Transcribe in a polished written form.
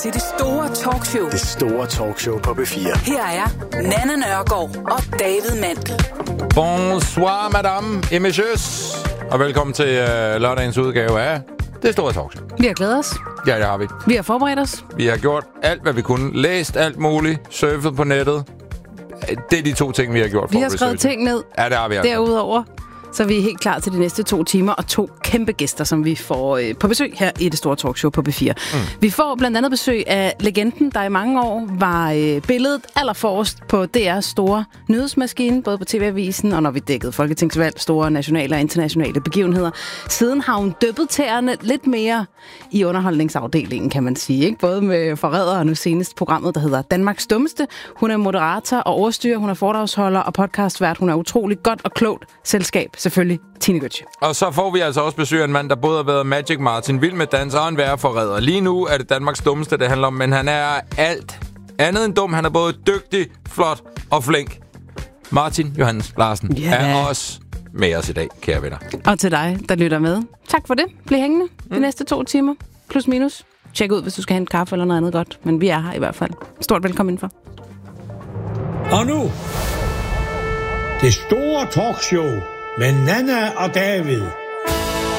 til det store talkshow. Det store talkshow på P4. Her er Nanna Nørgaard og David Mandel. Bonsoir, madame et messieurs. Og velkommen til lørdagens udgave af det store talkshow. Vi har glædet os. Ja, det har vi. Vi har forberedt os. Vi har gjort alt, hvad vi kunne. Læst alt muligt. Surfet på nettet. Det er de to ting, vi har gjort for Vi har skrevet ting ned. Ja, det har vi. Derudover, så er vi helt klar til de næste 2 timer, og 2 kæmpe gæster, som vi får på besøg her i det store talkshow på P4. Vi får blandt andet besøg af legenden, der i mange år var billedet allerforrest på DR's store nyhedsmaskine, både på TV-avisen og når vi dækkede folketingsvalg, store nationale og internationale begivenheder. Siden har hun dyppet tæerne lidt mere i underholdningsafdelingen, kan man sige. Ikke? Både med Forræder og nu senest programmet, der hedder Danmarks Dummeste. Hun er moderator og overstyrer, hun er foredragsholder og podcastvært. Hun er utrolig godt og klogt selskab. Selvfølgelig Tine Götze. Og så får vi altså også besøg af en mand, der både har været Magic Martin, vild med dans og en værre forræder. Lige nu er det Danmarks Dummeste, det handler om, men han er alt andet end dum. Han er både dygtig, flot og flink. Martin Johannes Larsen er også med os i dag, kære venner. Og til dig, der lytter med. Tak for det. Bliv hængende de næste 2 timer. Plus minus. Tjek ud, hvis du skal hente kaffe eller noget andet godt. Men vi er her i hvert fald. Stort velkommen indenfor. Og nu, det store talkshow med Nanna og David.